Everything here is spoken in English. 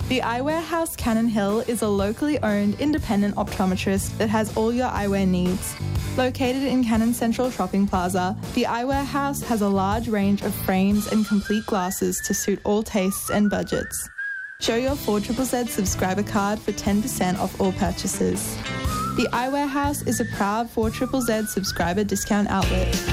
The Eyewear House Cannon Hill is a locally owned independent optometrist that has all your eyewear needs. Located in Cannon Central Shopping Plaza, the Eyewear House has a large range of frames and complete glasses to suit all tastes and budgets. Show your 4ZZZ subscriber card for 10% off all purchases. The Eyewear House is a proud 4ZZZ subscriber discount outlet